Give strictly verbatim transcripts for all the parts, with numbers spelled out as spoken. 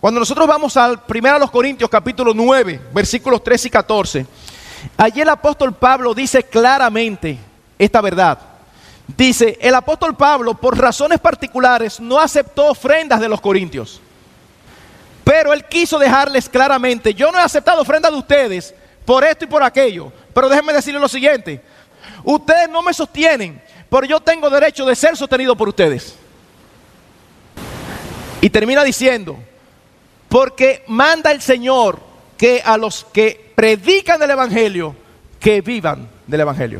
Cuando nosotros vamos al primero a los Corintios capítulo nueve, versículos trece y catorce, allí el apóstol Pablo dice claramente esta verdad. Dice, el apóstol Pablo por razones particulares no aceptó ofrendas de los corintios, pero él quiso dejarles claramente, yo no he aceptado ofrendas de ustedes por esto y por aquello, pero déjenme decirles lo siguiente, ustedes no me sostienen, pero yo tengo derecho de ser sostenido por ustedes. Y termina diciendo, porque manda el Señor que a los que predican el evangelio, que vivan del evangelio.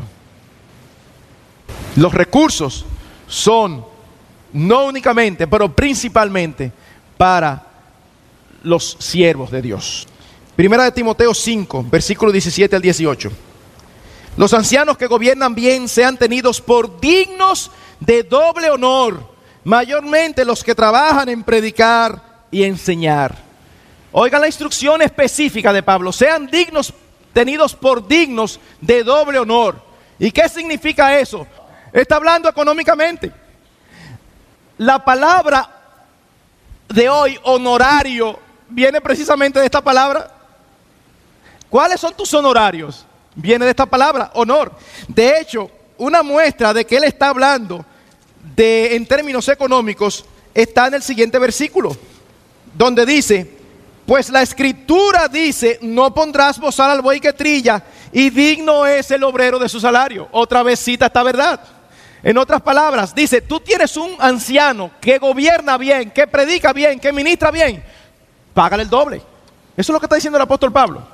Los recursos son no únicamente, pero principalmente para los siervos de Dios. Primera de Timoteo cinco, versículo diecisiete al dieciocho. Los ancianos que gobiernan bien sean tenidos por dignos de doble honor, mayormente los que trabajan en predicar y enseñar. Oigan la instrucción específica de Pablo, sean dignos, tenidos por dignos de doble honor. ¿Y qué significa eso? Está hablando económicamente. La palabra de hoy, honorario, viene precisamente de esta palabra. ¿Cuáles son tus honorarios? Viene de esta palabra, honor. De hecho, una muestra de que él está hablando de, en términos económicos, está en el siguiente versículo, donde dice, pues la escritura dice, no pondrás bozal al buey que trilla, y digno es el obrero de su salario. Otra vez cita esta verdad. En otras palabras, dice, tú tienes un anciano que gobierna bien, que predica bien, que ministra bien, págale el doble. Eso es lo que está diciendo el apóstol Pablo.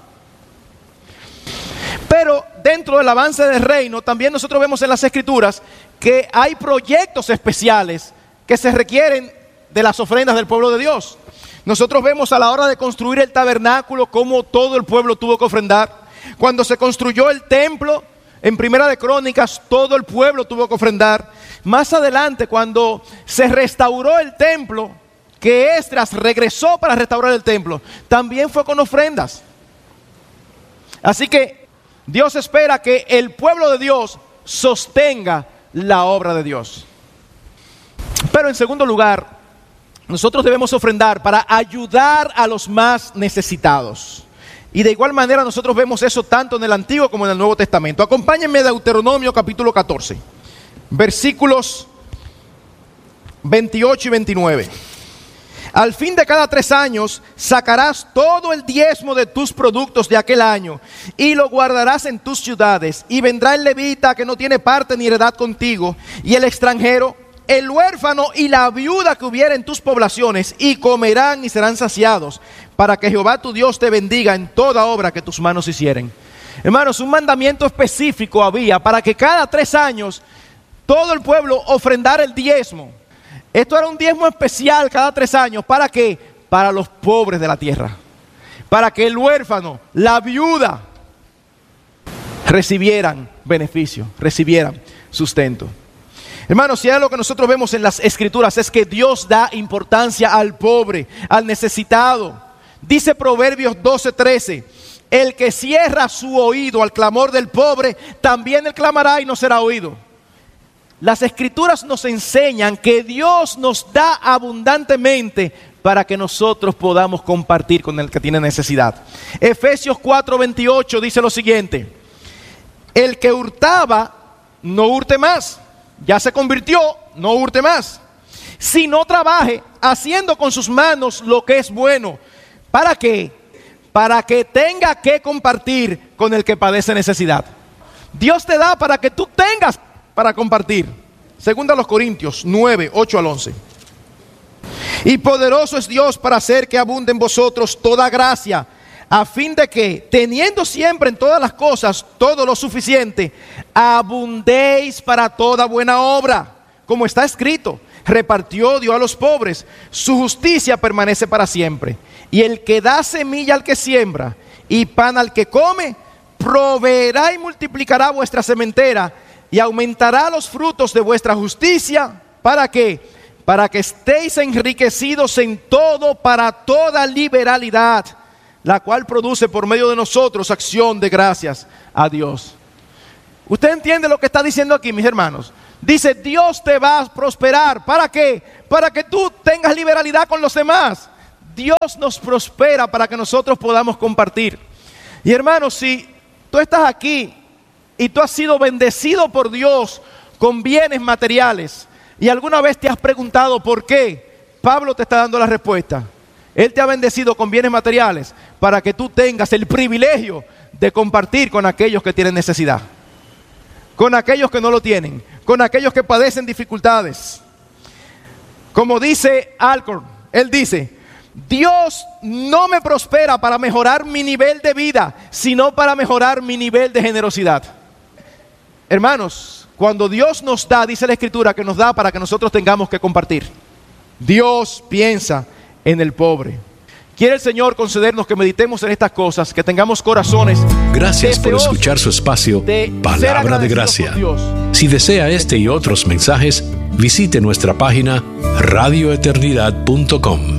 Pero dentro del avance del reino, también nosotros vemos en las escrituras que hay proyectos especiales que se requieren de las ofrendas del pueblo de Dios. Nosotros vemos a la hora de construir el tabernáculo cómo todo el pueblo tuvo que ofrendar. Cuando se construyó el templo, en Primera de Crónicas, todo el pueblo tuvo que ofrendar. Más adelante, cuando se restauró el templo, que Esdras regresó para restaurar el templo, también fue con ofrendas. Así que Dios espera que el pueblo de Dios sostenga la obra de Dios. Pero en segundo lugar, nosotros debemos ofrendar para ayudar a los más necesitados. Y de igual manera nosotros vemos eso tanto en el Antiguo como en el Nuevo Testamento. Acompáñenme a Deuteronomio capítulo catorce, versículos veintiocho y veintinueve. Al fin de cada tres años sacarás todo el diezmo de tus productos de aquel año y lo guardarás en tus ciudades. Y vendrá el levita que no tiene parte ni heredad contigo, y el extranjero, el huérfano y la viuda que hubiera en tus poblaciones, y comerán y serán saciados, para que Jehová tu Dios te bendiga en toda obra que tus manos hicieren. Hermanos, un mandamiento específico había para que cada tres años todo el pueblo ofrendara el diezmo. Esto era un diezmo especial cada tres años. ¿Para qué? Para los pobres de la tierra. Para que el huérfano, la viuda, recibieran beneficio, recibieran sustento. Hermanos, si hay algo que nosotros vemos en las escrituras es que Dios da importancia al pobre, al necesitado. Dice Proverbios doce trece, el que cierra su oído al clamor del pobre, también él clamará y no será oído. Las escrituras nos enseñan que Dios nos da abundantemente para que nosotros podamos compartir con el que tiene necesidad. Efesios cuatro veintiocho dice lo siguiente, el que hurtaba, no hurte más. Ya se convirtió, no hurte más, sino trabaje haciendo con sus manos lo que es bueno. ¿Para qué? Para que tenga que compartir con el que padece necesidad. Dios te da para que tú tengas para compartir. Segunda a los Corintios nueve, ocho al once. Y poderoso es Dios para hacer que abunde en vosotros toda gracia, a fin de que, teniendo siempre en todas las cosas todo lo suficiente, abundéis para toda buena obra. Como está escrito, repartió, dio a los pobres, su justicia permanece para siempre. Y el que da semilla al que siembra y pan al que come, proveerá y multiplicará vuestra sementera y aumentará los frutos de vuestra justicia. ¿Para qué? Para que estéis enriquecidos en todo para toda liberalidad, la cual produce por medio de nosotros acción de gracias a Dios. ¿Usted entiende lo que está diciendo aquí, mis hermanos? Dice, Dios te va a prosperar. ¿Para qué? Para que tú tengas liberalidad con los demás. Dios nos prospera para que nosotros podamos compartir. Y hermanos, si tú estás aquí y tú has sido bendecido por Dios con bienes materiales y alguna vez te has preguntado por qué, Pablo te está dando la respuesta. Él te ha bendecido con bienes materiales para que tú tengas el privilegio de compartir con aquellos que tienen necesidad, con aquellos que no lo tienen, con aquellos que padecen dificultades. Como dice Alcorn, él dice: Dios no me prospera para mejorar mi nivel de vida, sino para mejorar mi nivel de generosidad. Hermanos, cuando Dios nos da, dice la Escritura, que nos da para que nosotros tengamos que compartir. Dios piensa en el pobre. Quiere el Señor concedernos que meditemos en estas cosas, que tengamos corazones. Gracias por escuchar su espacio Palabra de Gracia. Si desea este y otros mensajes, visite nuestra página radio eternidad punto com.